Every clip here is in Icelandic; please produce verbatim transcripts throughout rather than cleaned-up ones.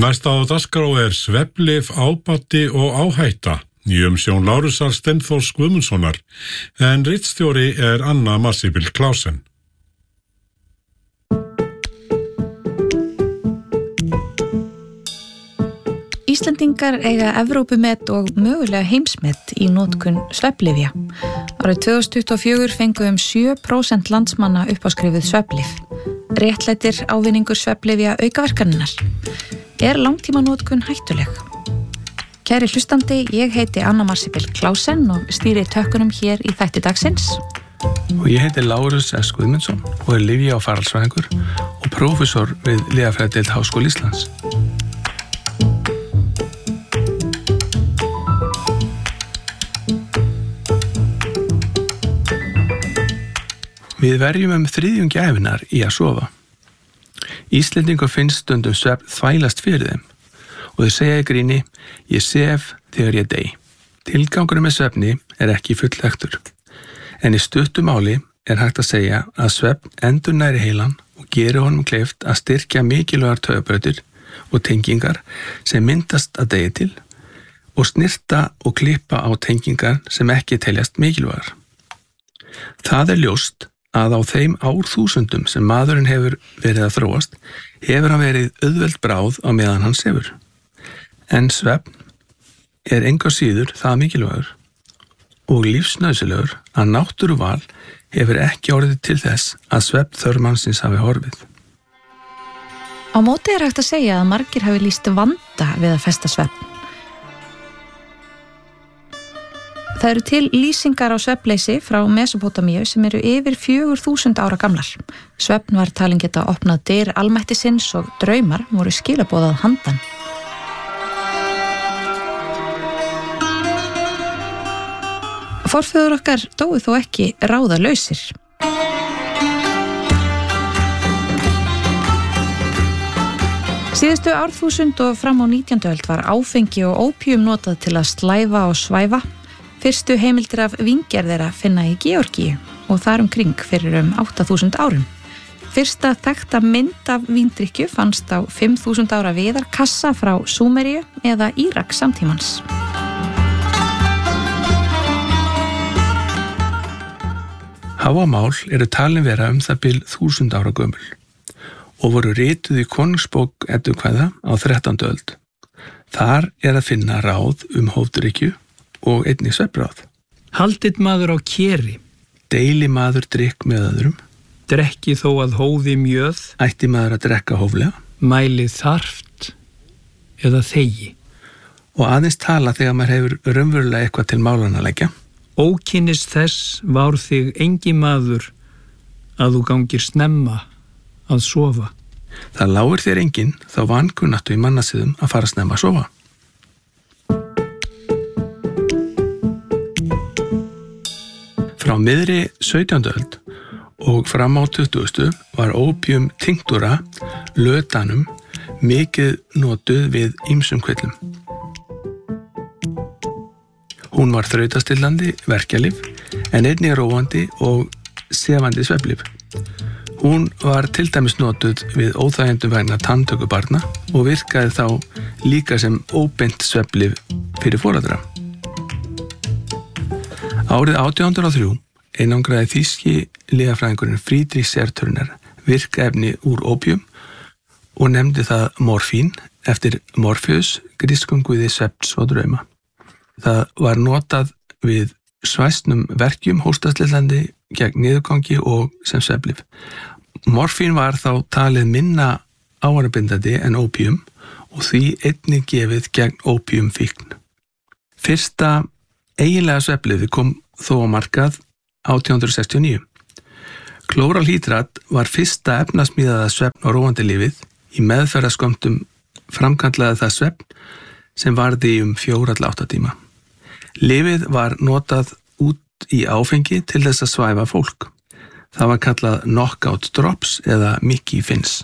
Næsta á dagskrá er svefnlyf, ábati og áhætta í umsjón Lárusar Steinþórs Guðmundssonar, en ritstjóri er Anna Marsibil Klausen. Íslendingar eiga Evrópumet og mögulega heimsmet í notkun svefnlyfja. Árið tvö þúsund tuttugu og fjögur fengu um sjö prósent landsmanna uppáskrifið svefnlyf. Réttlætir ávinningur svefnlyfja aukaverkanirnar. Er langtímanotkun hættuleg? Kæri hlustandi, ég heiti Anna Marsibil Klausen og stýri tökkunum hér í þætti dagsins. Og ég heiti Lárus S. Guðmundsson og er lyfja- og faraldsfræðingur og prófessor við lyfjafræðideild Háskóla Íslands. Við verjum um þriðjungi ævinnar í að sofa. Íslendingar finnst stundum svefn þvælast fyrir þeim og þeir segja í gríni, ég sef þegar ég dey. Tilgangurinn með svefni er ekki fullþekktur, en í stuttu máli er hægt að segja að svefn endurnæri heilan og gerir honum kleift að styrkja mikilvægar taugabrautir og tengingar sem myndast að degi til og snirta og klippa á tengingar sem ekki teljast mikilvægar. Það er ljóst að á þeim árþúsundum sem maðurinn hefur verið að þróast, hefur hann verið auðveld bráð á meðan hann sefur. En svefn er engu síður það mikilvægur og lífsnauðsynlegur að náttúruval hefur ekki orðið til þess að svefn þörf mannsins hafi horfið. Á móti er hægt að segja að margir hafi lýst vanda við að festa svefn. Það eru til lýsingar á svefnleysi frá Mesópótamíu sem eru yfir fjögur þúsund ára gamlar. Svefn var talin geta opnað dyr almættisins og draumar voru skilaboðað handan. Forfeður okkar dóu þó ekki ráðalausir. Síðustu árþúsund og fram á nítjándu öld var áfengi og ópíum notað til að slæfa og svæfa. Fyrstu heimildir af víngerð er að finna í Georgíu og þar umkring fyrir um átta þúsund árum. Fyrsta þekkta mynd af víndrykkju fannst á fimm þúsund ára viðarkassa frá Súmeríu eða Írak samtímans. Hávamál eru talin vera um það bil þúsund ára gömul og voru rituð í konungsbók Eddukvæða á þrettándu öld. Þar er að finna ráð um hófdrykkju og einnig svefnráð. Haldið maður á keri. Deili maður drykk með öðrum. Drekki þó að hófi mjöð. Ætti maður að drekka hóflega. Mæli þarft eða þegi. Og aðeins tala þegar maður hefur raunverulega eitthvað til málan að leggja. Ókynnis þess vár þig engi maður að þú gangir snemma að sofa. Það láir þér enginn þá vankunnáttu í mannasiðum að fara snemma að sofa. Frá miðri sautjándu öld og fram á tuttugustu var ópíum tinctura, lötanum, mikið notuð við ýmsum kvillum. Hún var þrautastillandi, verkjalyf, en einnig róandi og sefandi svefnlyf. Hún var til dæmis notuð við óþægindum vegna tanntöku barna og virkaði þá líka sem óbeint svefnlyf fyrir foreldra. Árið átján hundrað og þrjú einangraði þýski lyfjafræðingurinn Friedrich Serturner virkaefni úr ópíum og nefndi það morfín eftir Morpheus, grískum guði svefns og drauma. Það var notað við svæsnum verkjum, hóstaslillandi, gegn niðurgangi og sem svefnlyf. Morfín var þá talið minna ávanabindandi en ópíum og því einnig gefið gegn ópíumfíkn. Fyrsta eiginlega svefnlyfið kom þó á markað átján hundruð sextíu og níu. Klóralhydrat var fyrsta efnasmíðaða svefn og róandi lyfið. Í meðferðaskömmtum framkallaði það svefn sem varði um fjóra til átta tíma. Lyfið var notað út í áfengi til þess að svæfa fólk. Það var kallað knockout drops eða Mickey Fins.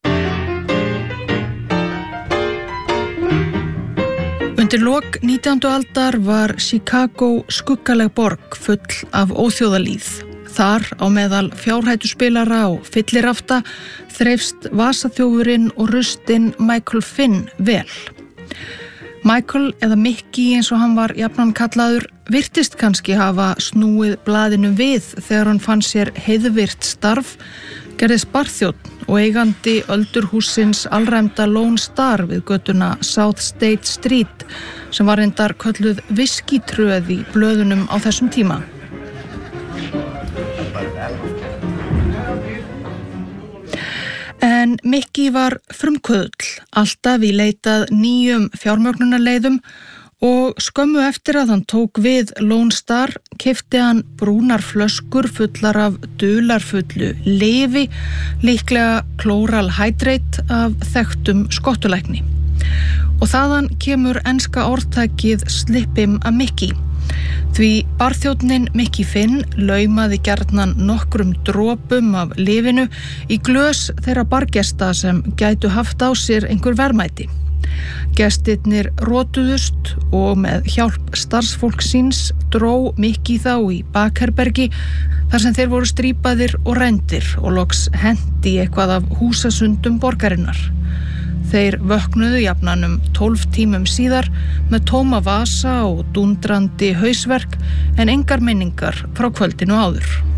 Undir lok nítjándu aldar var Chicago skuggaleg borg full af óþjóðalýð. Þar á meðal fjárhættuspilara og fyllirafta þreifst vasaþjófurinn og rustinn Michael Finn vel. Michael, eða Mickey eins og hann var jafnan kallaður, virtist kannski hafa snúið blaðinu við þegar hann fann sér heiðvirt starf, gerðist barþjónn og eigandi öldurhússins alræmda Lone Star við götuna South State Street sem var reyndar kölluð viskítröð í blöðunum á þessum tíma. En Mickey var frumkvöðull, alltaf í leitað nýjum fjármögnunarleiðum og skömmu eftir að hann tók við Lone Star keypti hann brúnar flöskur fullar af dularfullu lyfi, líklega chloral hydrate af þekktum skottulækni. Og þaðan kemur enska orðtakið slip him a Mickey. Því barþjónninn Mickey Finn laumaði gjarnan nokkrum dropum af lyfinu í glös þeirra bargesta sem gætu haft á sér einhver verðmæti. Gestirnir rotuðust og með hjálp starfsfólk síns dró Mickey þá í bakherbergi þar sem þeir voru strípaðir og rændir og loks hendi eitthvað af húsasundum borgarinnar. Þeir vöknuðu jafnan um tólf tímum síðar með tóma vasa og dúndrandi hausverk en engar minningar frá kvöldinu áður.